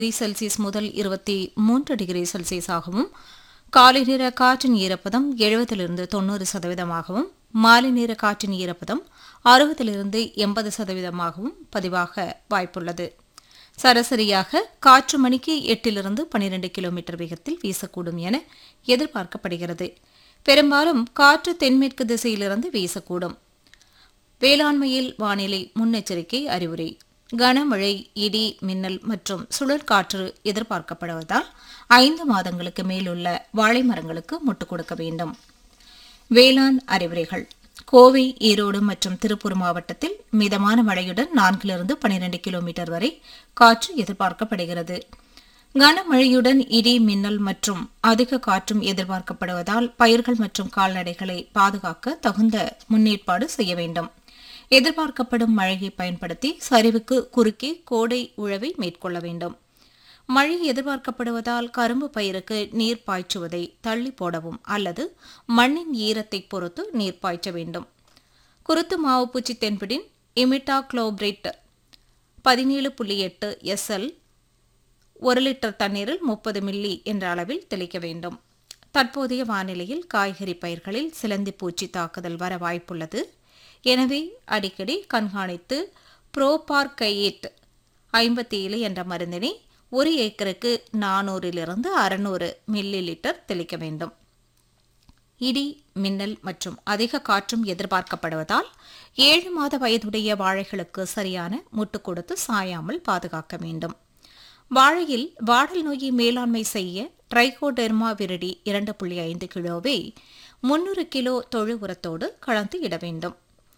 Celsius முதல் 23 degree செல்சியஸாகவும், காலை நேர காற்றின் ஈரப்பதம் 70-90%ஆகவும், மாலை நேர காற்றின் ஈரப்பதம் 60-80%ஆகவும் பதிவாக வாய்ப்புள்ளது. சராசரியாக காற்று மணிக்கு 8-12 கிலோமீட்டர் வேகத்தில் வீசக்கூடும் என எதிர்பார்க்கப்படுகிறது. பெரும்பாலும் காற்று தென்மேற்கு திசையிலிருந்து வீசக்கூடும். வேளாண்மையில் வானிலை முன்னெச்சரிக்கை அறிவுரை. கனமழை, இடி, மின்னல் மற்றும் சுழல் காற்று எதிர்பார்க்கப்படுவதால் 5 மாதங்களுக்கு மேலுள்ள வாழை மரங்களுக்கு முட்டுக் கொடுக்க வேண்டும். வேளாண் அறிவுரைகள். கோவை, ஈரோடு மற்றும் திருப்பூர் மாவட்டத்தில் மிதமான மழையுடன் 4-12 கிலோமீட்டர் வரை காற்று எதிர்பார்க்கப்படுகிறது. கனமழையுடன் இடி, மின்னல் மற்றும் அதிக காற்றும் எதிர்பார்க்கப்படுவதால் பயிர்கள் மற்றும் கால்நடைகளை பாதுகாக்க தகுந்த முன்னேற்பாடு செய்ய வேண்டும். எதிர்பார்க்கப்படும் மழையை பயன்படுத்தி சரிவுக்கு குறுக்கே கோடை உழவை மேற்கொள்ள வேண்டும். மழை எதிர்பார்க்கப்படுவதால் கரும்பு பயிருக்கு நீர் பாய்ச்சுவதை தள்ளி போடவும் அல்லது மண்ணின் ஈரத்தை பொறுத்து நீர் பாய்ச்ச வேண்டும். குருத்து மாவு பூச்சி தென்படின் இமிடாக்ளோபிரேட் 17.8 SL 1 லிட்டர் தண்ணீரில் 30 மில்லி என்ற அளவில் தெளிக்க வேண்டும். தற்போதைய வானிலையில் காய்கறி பயிர்களில் சிலந்தி பூச்சி தாக்குதல் வர வாய்ப்புள்ளது. எனவே அடிக்கடி கண்காணித்து புரோபார்கையேட் 57 என்ற மருந்தினை 1 ஏக்கருக்கு 400-600 மில்லி லிட்டர் தெளிக்க வேண்டும். இடி, மின்னல் மற்றும் அதிக காற்றும் எதிர்பார்க்கப்படுவதால் 7 மாத வயதுடைய வாழைகளுக்கு சரியான முட்டுக் கொடுத்து சாயாமல் பாதுகாக்க வேண்டும். வாழையில் வாடல் நோயை மேலாண்மை செய்ய ட்ரைகோடெர்மா விரிடி 2.5 கிலோவை 300 கிலோ தொழு உரத்தோடு கலந்து இட வேண்டும்.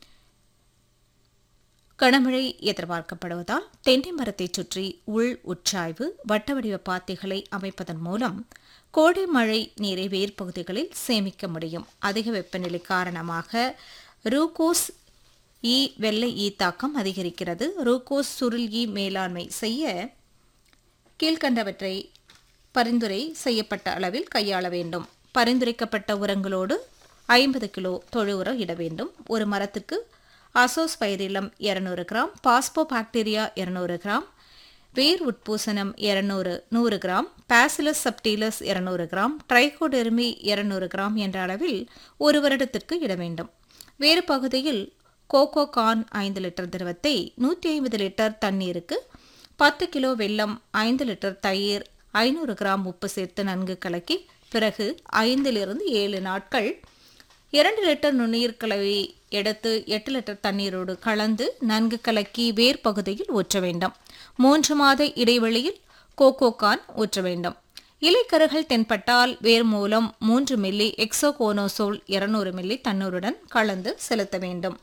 கனமழை எதிர்பார்க்கப்படுவதால் தென்னை மரத்தை சுற்றி உள் உட்சாய்வு வட்ட வடிவ பாத்திகளை அமைப்பதன் மூலம் கோடை மழை நீரை வேர்பகுதிகளில் சேமிக்க முடியும். அதிக வெப்பநிலை காரணமாக ரூகோஸ் ஈ வெள்ளை ஈ தாக்கம் அதிகரிக்கிறது. ரூகோஸ் சுருள் ஈ மேலாண்மை செய்ய கீழ்கண்டவற்றை பரிந்துரை செய்யப்பட்ட அளவில் கையாள வேண்டும். பரிந்துரைக்கப்பட்ட உரங்களோடு 50 கிலோ தொழு உரம் இட வேண்டும். ஒரு மரத்துக்கு அசோஸ்பைரிலம் 200 கிராம், பாஸ்போபாக்டீரியா 200 கிராம், வேர் உட்பூசணம் 100 gram, bacillus subtilis 200 gram, ட்ரைகோடெர்மி 200 gram என்ற அளவில் ஒரு வருடத்திற்கு இட வேண்டும். வேறு பகுதியில் கோகோ கார்ன் 5 லிட்டர் திரவத்தை 150 லிட்டர் தண்ணீருக்கு 10 கிலோ வெல்லம், 5 லிட்டர் தயிர், 500 கிராம் உப்பு சேர்த்து நன்கு கலக்கி பிறகு 5-7 நாட்கள் 2 லிட்டர் நுண்ணுயிர் கலவை எடுத்து 8 லிட்டர் தண்ணீரோடு கலந்து நன்கு கலக்கி வேர் பகுதியில் ஊற்ற வேண்டும். 3 மாத இடைவெளியில் கோகோ கார்ன் ஊற்ற வேண்டும். இலைக்கருகள் தென்பட்டால் வேர் மூலம் 3 மில்லி எக்ஸோகோனோசோல் 200 மில்லி தண்ணீருடன் கலந்து செலுத்த வேண்டும்.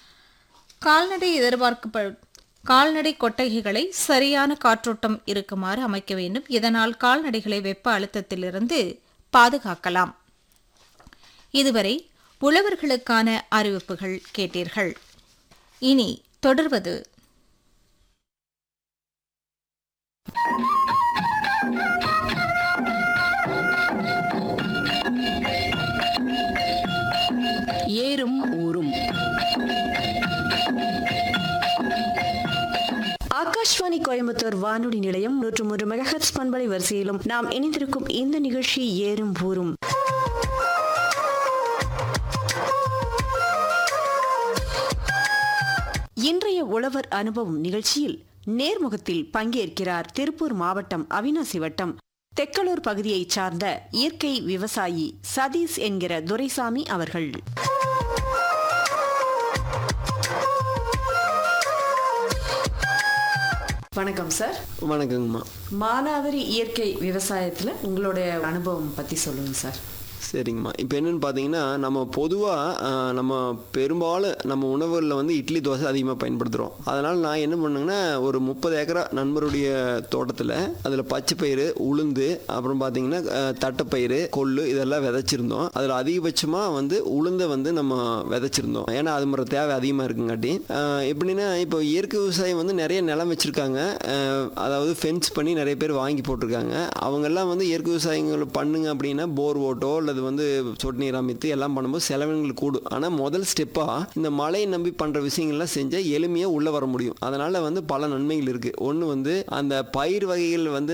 கால்நடை கொட்டகைகளை சரியான காற்றோட்டம் இருக்குமாறு அமைக்க வேண்டும். இதனால் கால்நடைகளை வெப்ப அழுத்தத்திலிருந்து பாதுகாக்கலாம். இதுவரை உழவர்களுக்கான அறிவிப்புகள் கேட்டீர்கள். இனி தொடர்வது ஏறும் ஊரும். ஆகாஷ்வாணி கோயம்புத்தூர் வானொலி நிலையம் 103 மெகாஹெர்ட்ஸ் பண்பலை வரிசையிலும் நாம் இணைந்திருக்கும் இந்த நிகழ்ச்சி ஏறும் ஊரும். இன்றைய உழவர் அனுபவம் நிகழ்ச்சியில் நேர்முகத்தில் பங்கேற்கிறார் திருப்பூர் மாவட்டம் அவிநாசி வட்டம் தெக்கலூர் பகுதியைச் சார்ந்த இயற்கை விவசாயி சதீஷ் என்கிற துரைசாமி அவர்கள். வணக்கம் சார். வணக்கங்கம்மா. மானாவாரி இயற்கை விவசாயத்தில் உங்களுடைய அனுபவம் பற்றி சொல்லுங்க சார். சரிங்கம்மா. இப்போ என்னென்னு பார்த்தீங்கன்னா, நம்ம பொதுவாக நம்ம பெரும்பாலும் நம்ம உணவுகளில் வந்து இட்லி தோசை அதிகமாக பயன்படுத்துகிறோம். அதனால் நான் என்ன பண்ணுங்கன்னா, ஒரு 30 ஏக்கரா நண்பருடைய தோட்டத்தில் அதில் பச்சை பயிறு, உளுந்து, அப்புறம் பார்த்தீங்கன்னா தட்டைப்பயிறு, கொள்ளு இதெல்லாம் விதைச்சிருந்தோம். அதில் அதிகபட்சமாக வந்து உளுந்தை வந்து நம்ம விதைச்சிருந்தோம். ஏன்னா அது மாதிரி தேவை அதிகமாக இருக்குங்காட்டி. எப்படின்னா, இப்போ இயற்கை விவசாயம் வந்து நிறைய நிலம் வச்சுருக்காங்க. அதாவது ஃபென்ஸ் பண்ணி நிறைய பேர் வாங்கி போட்டிருக்காங்க. அவங்கெல்லாம் வந்து இயற்கை விவசாயங்கள் பண்ணுங்க அப்படின்னா போர் ஓட்டோ அல்லது வந்து சொட்டு நீர் அமைத்து எல்லாம் பண்ணும்போது செலவினங்கள் கூடும். ஆனால் முதல் ஸ்டெப்பாக இந்த மழையை நம்பி பண்ணுற விஷயங்கள்லாம் செஞ்சால் எளிமையாக உள்ளே வர முடியும். அதனால் வந்து பல நன்மைகள் இருக்குது. ஒன்று வந்து அந்த பயிர் வகைகள் வந்து